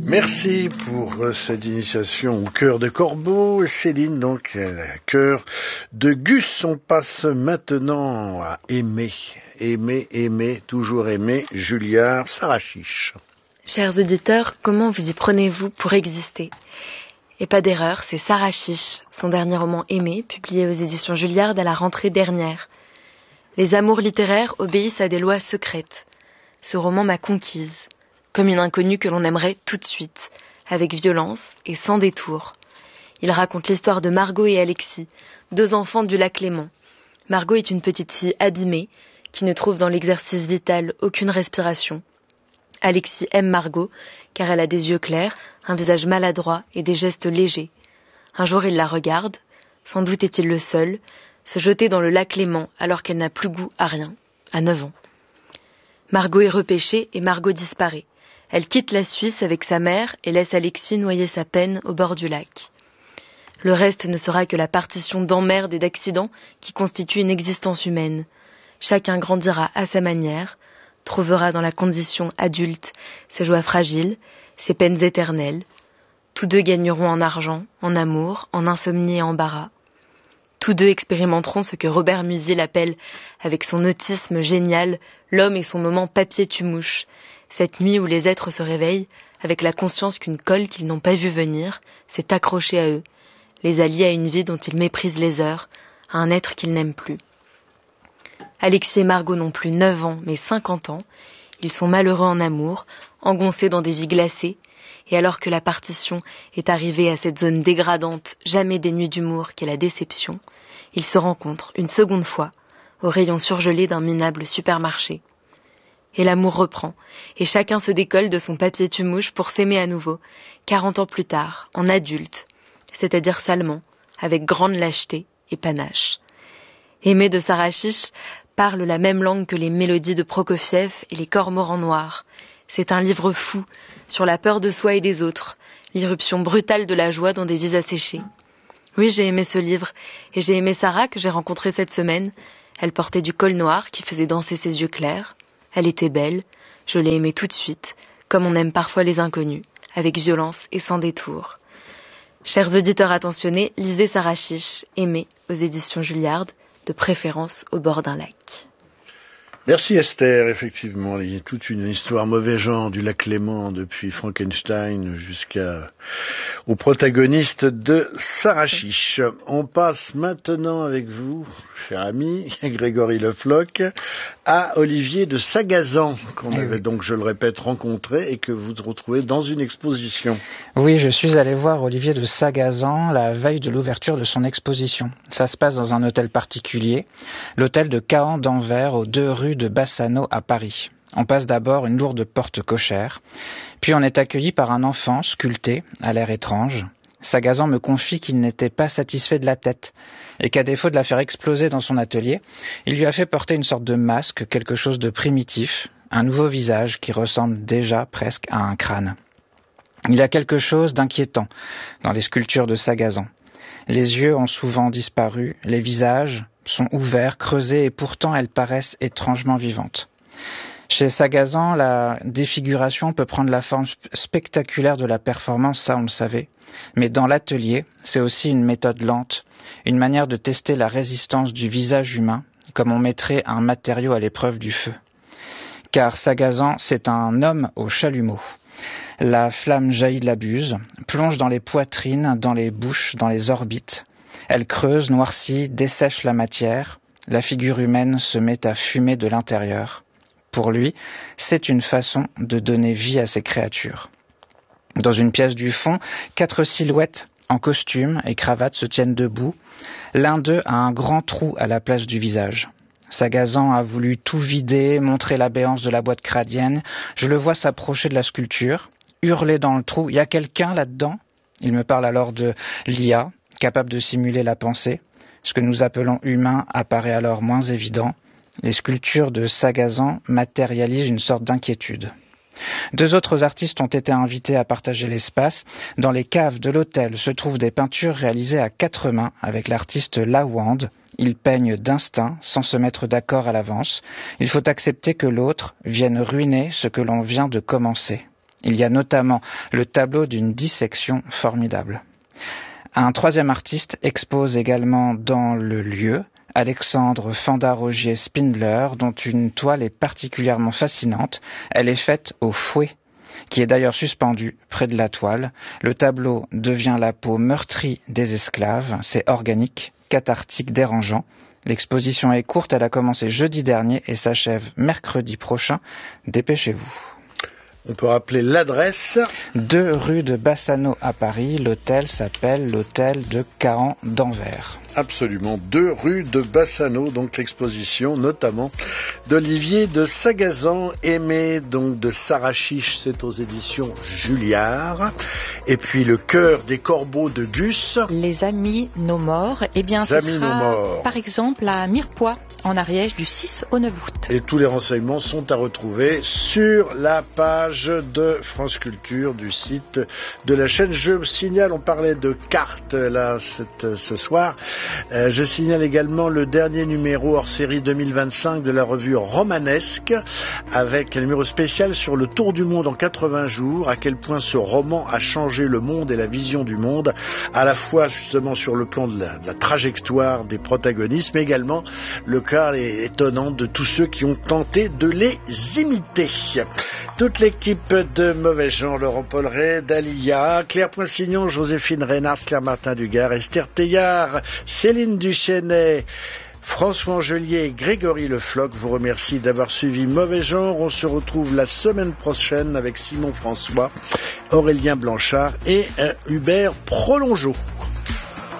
Merci pour cette initiation au cœur de Corbeau. Céline, donc, cœur de Gus. On passe maintenant à aimer, toujours aimer, Julliard, Sarah Chiche. Chers auditeurs, comment vous y prenez-vous pour exister ? Et pas d'erreur, c'est Sarah Chiche, son dernier roman Aimé, publié aux éditions Julliard à la rentrée dernière. Les amours littéraires obéissent à des lois secrètes. Ce roman m'a conquise, comme une inconnue que l'on aimerait tout de suite, avec violence et sans détour. Il raconte l'histoire de Margot et Alexis, 2 enfants du lac Léman. Margot est une petite fille abîmée, qui ne trouve dans l'exercice vital aucune respiration. Alexis aime Margot, car elle a des yeux clairs, un visage maladroit et des gestes légers. Un jour il la regarde, sans doute est-il le seul, se jeter dans le lac Léman alors qu'elle n'a plus goût à rien, à 9 ans. Margot est repêchée et Margot disparaît. Elle quitte la Suisse avec sa mère et laisse Alexis noyer sa peine au bord du lac. Le reste ne sera que la partition d'emmerdes et d'accidents qui constituent une existence humaine. Chacun grandira à sa manière, trouvera dans la condition adulte ses joies fragiles, ses peines éternelles. Tous 2 gagneront en argent, en amour, en insomnie et embarras. Tous 2 expérimenteront ce que Robert Musil appelle, avec son autisme génial, l'homme et son moment papier-tu-mouche, cette nuit où les êtres se réveillent avec la conscience qu'une colle qu'ils n'ont pas vue venir s'est accrochée à eux, les allie à une vie dont ils méprisent les heures, à un être qu'ils n'aiment plus. Alexis et Margot n'ont plus 9 ans, mais 50 ans. Ils sont malheureux en amour, engoncés dans des vies glacées, et alors que la partition est arrivée à cette zone dégradante, jamais dénuée d'humour qu'est la déception, ils se rencontrent une seconde fois, au rayon surgelé d'un minable supermarché. Et l'amour reprend, et chacun se décolle de son papier-tu-mouche pour s'aimer à nouveau, 40 ans plus tard, en adulte, c'est-à-dire salement, avec grande lâcheté et panache. Aimé de Sarah Chiche parle la même langue que les mélodies de Prokofiev et les cormorans noirs. C'est un livre fou, sur la peur de soi et des autres, l'irruption brutale de la joie dans des vies asséchées. Oui, j'ai aimé ce livre, et j'ai aimé Sarah que j'ai rencontrée cette semaine. Elle portait du col noir qui faisait danser ses yeux clairs. Elle était belle, je l'ai aimée tout de suite, comme on aime parfois les inconnus, avec violence et sans détour. Chers auditeurs attentionnés, lisez Sarah Chiche, Aimé, aux éditions Julliard, de préférence au bord d'un lac. Merci Esther, effectivement, il y a toute une histoire mauvais genre du lac Léman depuis Frankenstein jusqu'au protagoniste de Sarah Chiche. On passe maintenant avec vous, cher ami, Grégory Le Floch, à Olivier de Sagazan, qu'on avait donc, je le répète, rencontré et que vous retrouvez dans une exposition. Oui, je suis allé voir Olivier de Sagazan la veille de l'ouverture de son exposition. Ça se passe dans un hôtel particulier, l'hôtel de Caen d'Anvers, aux 2 rues de Bassano à Paris. On passe d'abord une lourde porte cochère, puis on est accueilli par un enfant sculpté, à l'air étrange. Sagazan me confie qu'il n'était pas satisfait de la tête, et qu'à défaut de la faire exploser dans son atelier, il lui a fait porter une sorte de masque, quelque chose de primitif, un nouveau visage qui ressemble déjà presque à un crâne. Il y a quelque chose d'inquiétant dans les sculptures de Sagazan. Les yeux ont souvent disparu, les visages sont ouverts, creusés, et pourtant elles paraissent étrangement vivantes. Chez Sagazan, la défiguration peut prendre la forme spectaculaire de la performance, ça on le savait. Mais dans l'atelier, c'est aussi une méthode lente, une manière de tester la résistance du visage humain, comme on mettrait un matériau à l'épreuve du feu. Car Sagazan, c'est un homme au chalumeau. La flamme jaillit de la buse, plonge dans les poitrines, dans les bouches, dans les orbites. Elle creuse, noircit, dessèche la matière. La figure humaine se met à fumer de l'intérieur. Pour lui, c'est une façon de donner vie à ces créatures. Dans une pièce du fond, 4 silhouettes en costume et cravate se tiennent debout. L'un d'eux a un grand trou à la place du visage. Sagazan a voulu tout vider, montrer la béance de la boîte crânienne. Je le vois s'approcher de la sculpture, hurler dans le trou. « Y a quelqu'un là-dedans ?» Il me parle alors de l'IA, capable de simuler la pensée. Ce que nous appelons humain apparaît alors moins évident. Les sculptures de Sagazan matérialisent une sorte d'inquiétude. 2 autres artistes ont été invités à partager l'espace. Dans les caves de l'hôtel se trouvent des peintures réalisées à 4 mains avec l'artiste Lawand. Ils peignent d'instinct, sans se mettre d'accord à l'avance. Il faut accepter que l'autre vienne ruiner ce que l'on vient de commencer. Il y a notamment le tableau d'une dissection formidable. Un troisième artiste expose également dans le lieu, Alexandre Fendarogier Spindler, dont une toile est particulièrement fascinante. Elle est faite au fouet, qui est d'ailleurs suspendu près de la toile. Le tableau devient la peau meurtrie des esclaves. C'est organique, cathartique, dérangeant. L'exposition est courte, elle a commencé jeudi dernier et s'achève mercredi prochain. Dépêchez-vous. On peut rappeler l'adresse. 2 rue de Bassano à Paris. L'hôtel s'appelle l'hôtel de Caen d'Anvers. Absolument, 2 rue de Bassano, donc l'exposition notamment d'Olivier de Sagazan, aimé donc de Sarah Chiche, c'est aux éditions Julliard. Et puis le cœur des corbeaux de Gus. Les amis nos morts, eh bien ce sera par exemple à Mirepoix, en Ariège, du 6 au 9 août. Et tous les renseignements sont à retrouver sur la page de France Culture du site de la chaîne. Je signale, on parlait de cartes là ce soir. Je signale également le dernier numéro hors série 2025 de la revue Romanesque, avec un numéro spécial sur le tour du monde en 80 jours, à quel point ce roman a changé le monde et la vision du monde, à la fois justement sur le plan de la trajectoire des protagonistes, mais également le cas étonnant de tous ceux qui ont tenté de les imiter. Toute l'équipe de Mauvais Genre, Laurent Polleret, Dalia, Claire Poissignon, Joséphine Reynard, Claire Martin-Dugard, Esther Teillard, Céline Duchesnay, François Angelier et Grégory Le Floch vous remercie d'avoir suivi Mauvais Genre. On se retrouve la semaine prochaine avec Simon François, Aurélien Blanchard et Hubert Prolongeau.